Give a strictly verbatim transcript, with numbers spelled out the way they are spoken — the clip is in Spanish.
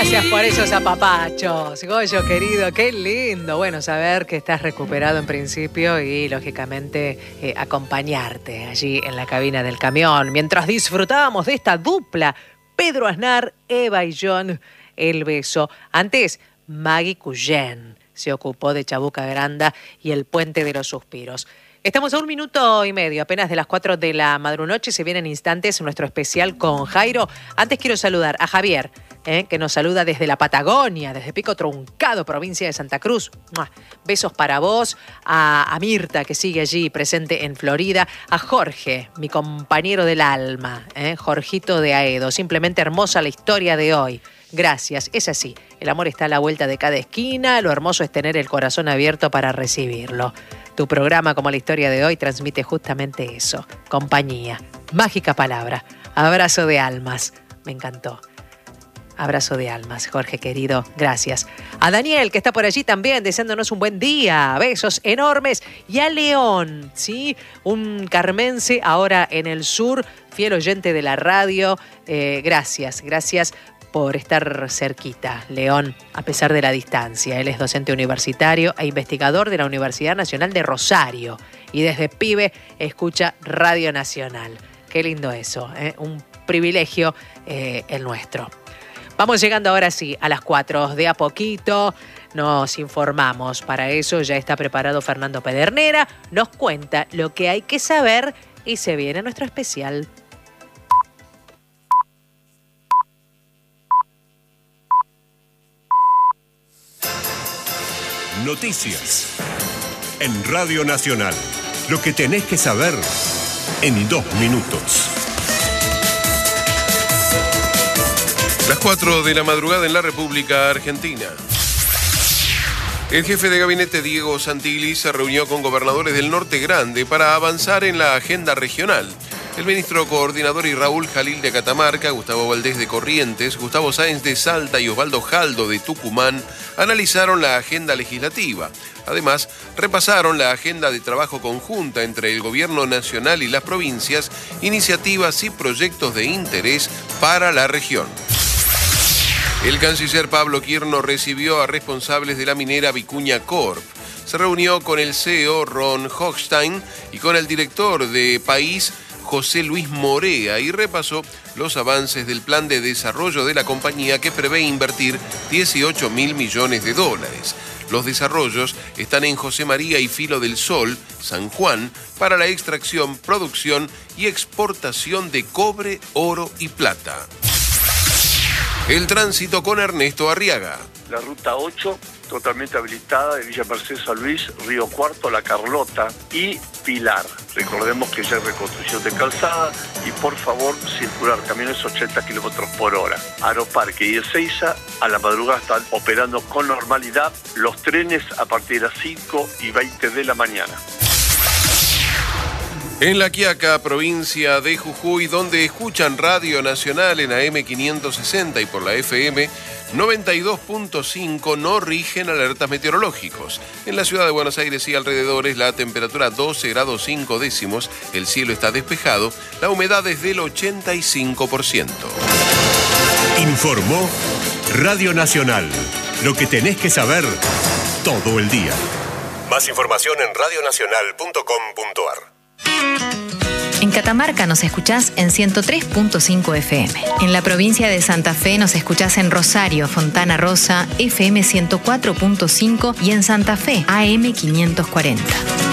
Gracias por esos apapachos, Goyo querido, qué lindo. Bueno, saber que estás recuperado en principio y lógicamente eh, acompañarte allí en la cabina del camión mientras disfrutábamos de esta dupla, Pedro Aznar, Eva y John, El Beso. Antes, Maggie Cuyén se ocupó de Chabuca Granda y el Puente de los Suspiros. Estamos a un minuto y medio, apenas de las cuatro de la madrunoche. Se vienen instantes nuestro especial con Jairo. Antes quiero saludar a Javier, eh, que nos saluda desde la Patagonia, desde Pico Truncado, provincia de Santa Cruz. ¡Mua! Besos para vos, a, a Mirta, que sigue allí presente en Florida, a Jorge, mi compañero del alma, eh, Jorgito de Aedo. Simplemente hermosa la historia de hoy. Gracias, es así. El amor está a la vuelta de cada esquina. Lo hermoso es tener el corazón abierto para recibirlo. Tu programa, como la historia de hoy, transmite justamente eso. Compañía. Mágica palabra. Abrazo de almas. Me encantó. Abrazo de almas, Jorge querido. Gracias. A Daniel, que está por allí también, deseándonos un buen día. Besos enormes. Y a León, ¿sí? Un carmense ahora en el sur, fiel oyente de la radio. Eh, gracias, gracias por estar cerquita, León, a pesar de la distancia. Él es docente universitario e investigador de la Universidad Nacional de Rosario y desde pibe escucha Radio Nacional. Qué lindo eso, ¿eh? Un privilegio eh, el nuestro. Vamos llegando ahora sí a las cuatro. De a poquito nos informamos. Para eso ya está preparado Fernando Pedernera. Nos cuenta lo que hay que saber y se viene nuestro especial. Noticias en Radio Nacional. Lo que tenés que saber en dos minutos. Las cuatro de la madrugada en la República Argentina. El jefe de gabinete Diego Santilli se reunió con gobernadores del Norte Grande para avanzar en la agenda regional. El ministro coordinador y Raúl Jalil de Catamarca, Gustavo Valdés de Corrientes, Gustavo Sáenz de Salta y Osvaldo Jaldo de Tucumán analizaron la agenda legislativa. Además, repasaron la agenda de trabajo conjunta entre el gobierno nacional y las provincias, iniciativas y proyectos de interés para la región. El canciller Pablo Quirno recibió a responsables de la minera Vicuña Corp. Se reunió con el C E O Ron Hochstein y con el director de País, José Luis Morea, y repasó los avances del plan de desarrollo de la compañía que prevé invertir dieciocho mil millones de dólares. Los desarrollos están en José María y Filo del Sol, San Juan, para la extracción, producción y exportación de cobre, oro y plata. El tránsito con Ernesto Arriaga. La ruta ocho, totalmente habilitada de Villa Mercedes San Luis, Río Cuarto, La Carlota y Pilar. Recordemos que ya hay reconstrucción de calzada y por favor circular camiones ochenta kilómetros por hora. Aeroparque y Ezeiza a la madrugada están operando con normalidad los trenes a partir de las cinco y veinte de la mañana. En La Quiaca, provincia de Jujuy, donde escuchan Radio Nacional en A M quinientos sesenta y por la F M noventa y dos punto cinco, no rigen alertas meteorológicos. En la ciudad de Buenos Aires y alrededores, la temperatura doce grados cinco décimos, el cielo está despejado, la humedad es del ochenta y cinco por ciento. Informó Radio Nacional. Lo que tenés que saber todo el día. Más información en radio nacional punto com punto a r. En Catamarca nos escuchás en ciento tres punto cinco F M. En la provincia de Santa Fe nos escuchás en Rosario, Fontana Rosa, F M ciento cuatro punto cinco y en Santa Fe, A M quinientos cuarenta.